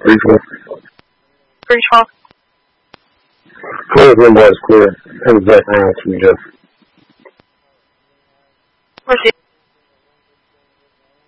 312. 312. Clear, was clear. That was Zach Reynolds from Jeff. Where's he?